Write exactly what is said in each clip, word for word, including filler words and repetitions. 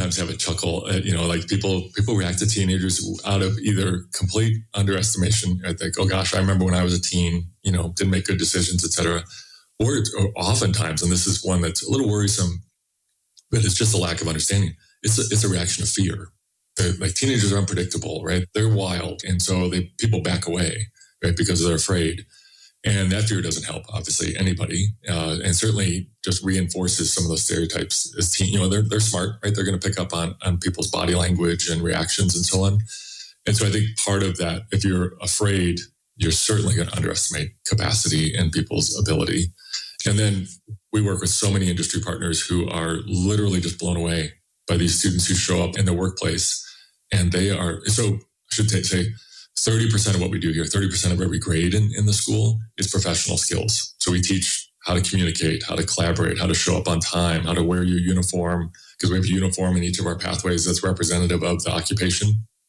sometimes have a chuckle. Uh, you know, like people people react to teenagers out of either complete underestimation. I think, oh gosh, I remember when I was a teen, you know, didn't make good decisions, et cetera. Or, or oftentimes, and this is one that's a little worrisome, but it's just a lack of understanding. It's a, it's a reaction of fear. They're, like teenagers are unpredictable, right? They're wild, and so they people back away, right, because they're afraid. And that fear doesn't help, obviously, anybody, uh, and certainly just reinforces some of those stereotypes as teen. You know, they're they're smart, right? They're going to pick up on on people's body language and reactions and so on. And so I think part of that, if you're afraid, you're certainly going to underestimate capacity and people's ability. And then we work with so many industry partners who are literally just blown away by these students who show up in the workplace, and they are so. I should t- say. thirty percent of what we do here, thirty percent of every grade in, in the school is professional skills. So we teach how to communicate, how to collaborate, how to show up on time, how to wear your uniform, because we have a uniform in each of our pathways that's representative of the occupation.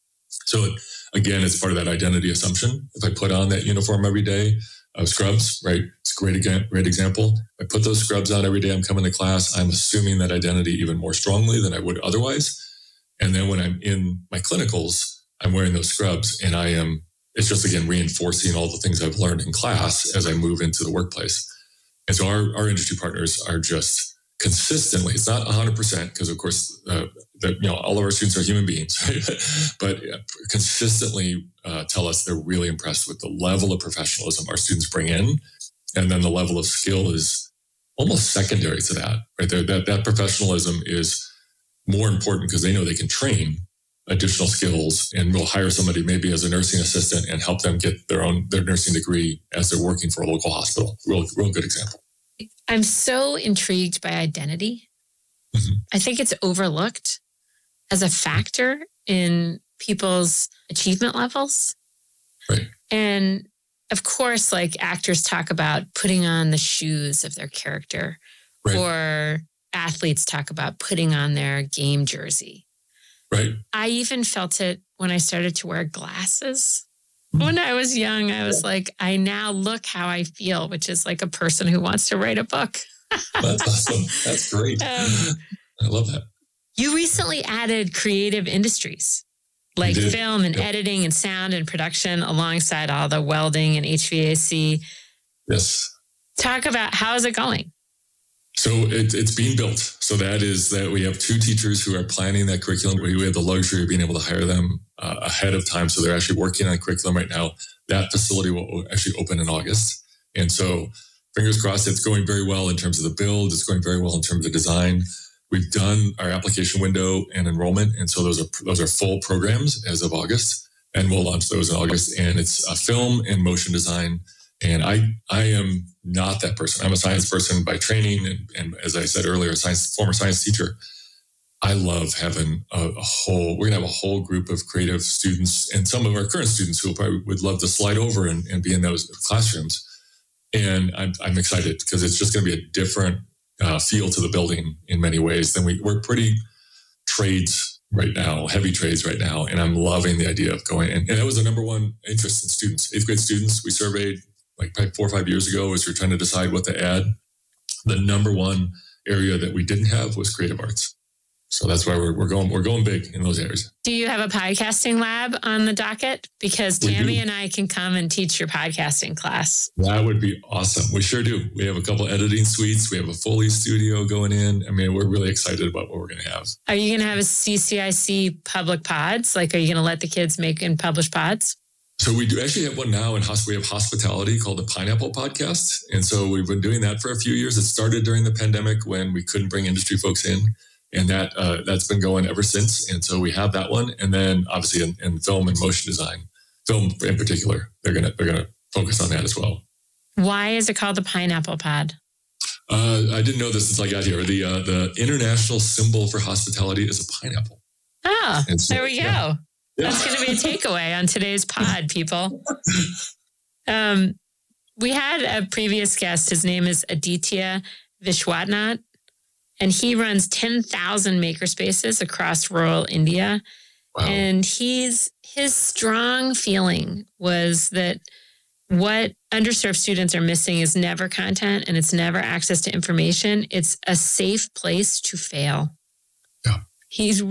So again, it's part of that identity assumption. If I put on that uniform every day, uh, scrubs, right? It's a great, again, great example. If I put those scrubs on every day I'm coming to class, I'm assuming that identity even more strongly than I would otherwise. And then when I'm in my clinicals, I'm wearing those scrubs, and I am, it's just, again, reinforcing all the things I've learned in class as I move into the workplace. And so our, our industry partners are just consistently, it's not one hundred percent, because of course, uh, the, you know, all of our students are human beings, right? But consistently uh, tell us they're really impressed with the level of professionalism our students bring in. And then the level of skill is almost secondary to that, right? There, that, that professionalism is more important because they know they can train additional skills, and we'll hire somebody maybe as a nursing assistant and help them get their own their nursing degree as they're working for a local hospital. Real, real good example. I'm so intrigued by identity. Mm-hmm. I think it's overlooked as a factor in people's achievement levels. Right. And of course, like actors talk about putting on the shoes of their character, right, or athletes talk about putting on their game jersey. Right. I even felt it when I started to wear glasses. Mm. When I was young, I was like, I now look how I feel, which is like a person who wants to write a book. That's awesome. That's great. Um, I love that. You recently added creative industries like film and yep. editing and sound and production alongside all the welding and H V A C. Yes. Talk about how is it going? So it, it's being built. So that is that we have two teachers who are planning that curriculum. We have the luxury of being able to hire them uh, ahead of time. So they're actually working on curriculum right now. That facility will actually open in August. And so fingers crossed, it's going very well in terms of the build. It's going very well in terms of the design. We've done our application window and enrollment. And so those are those are full programs as of August. And we'll launch those in August. And it's a film and motion design. And I I am not that person. I'm a science person by training. And, and as I said earlier, a science, former science teacher. I love having a, a whole, we're going to have a whole group of creative students and some of our current students who probably would love to slide over and, and be in those classrooms. And I'm, I'm excited because it's just going to be a different uh, feel to the building in many ways than we, we're pretty trades right now, heavy trades right now. And I'm loving the idea of going, and, and that was the number one interest in students, eighth grade students. We surveyed like probably four or five years ago as we were trying to decide what to add. The number one area that we didn't have was creative arts. So that's why we're we're going we're going big in those areas. Do you have a podcasting lab on the docket? Because Tammy and I can come and teach your podcasting class. That would be awesome. We sure do. We have a couple editing suites. We have a Foley studio going in. I mean, we're really excited about what we're going to have. Are you going to have a C C I C public pods? Like, are you going to let the kids make and publish pods? So we do actually have one now in hosp- we have hospitality called the Pineapple Podcast. And so we've been doing that for a few years. It started during the pandemic when we couldn't bring industry folks in. And that uh, that's been going ever since. And so we have that one. And then obviously in, in film and motion design, film in particular, they're gonna they're gonna focus on that as well. Why is it called the Pineapple Pod? Uh, I didn't know this until I got here. The uh, the international symbol for hospitality is a pineapple. Oh, so, there we go. Yeah. Yeah. That's going to be a takeaway on today's pod, people. Um, we had a previous guest. His name is Aditya Vishwanath. And he runs ten thousand makerspaces across rural India. Wow. And he's his strong feeling was that what underserved students are missing is never content and it's never access to information. It's a safe place to fail. Yeah. He's